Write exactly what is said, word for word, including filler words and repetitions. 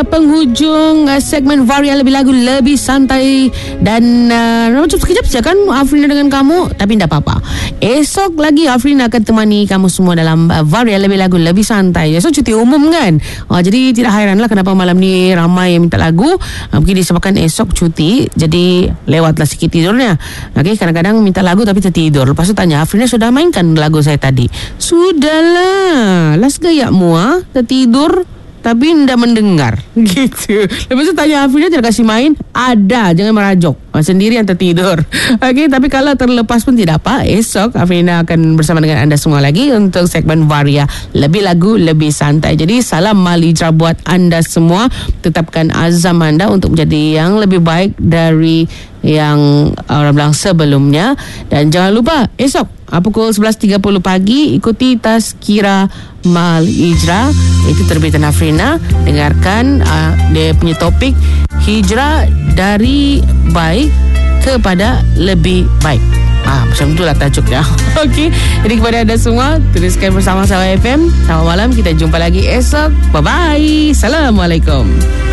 penghujung uh, segmen Varia Lebih Lagu Lebih Santai. Dan uh, macam sekejap saja kan Afrina dengan kamu, tapi tidak apa-apa. Esok lagi Afrina akan temani kamu semua dalam uh, Varia Lebih Lagu Lebih Santai. Esok cuti umum kan, uh, jadi tidak hairanlah kenapa malam ni ramai yang minta lagu. uh, Mungkin disebabkan esok cuti, jadi lewatlah sikit tidurnya. Okay, kadang-kadang minta lagu tapi tertidur. Lepas tu tanya, Afrina sudah mainkan lagu saya tadi? Sudahlah, las gaya mua tertidur tapi tidak mendengar gitu. Lepas tu tanya Afrina, tidak kasih main? Ada, jangan merajok, sendiri yang tertidur. Okey, tapi kalau terlepas pun tidak apa. Esok Afrina akan bersama dengan anda semua lagi untuk segmen Varia Lebih Lagu Lebih Santai. Jadi salam mal hijrah buat anda semua. Tetapkan azam anda untuk menjadi yang lebih baik dari yang orang bilang sebelumnya. Dan jangan lupa esok pukul sebelas tiga puluh pagi ikuti Tazkirah Mal Hijrah, itu terbitan Afrina. Dengarkan uh, dia punya topik hijrah dari baik kepada lebih baik. Ah, macam itulah tajuknya. Okey, jadi kepada anda semua, teruskan bersama Sawa F M. Selamat malam, kita jumpa lagi esok. Bye bye. Assalamualaikum.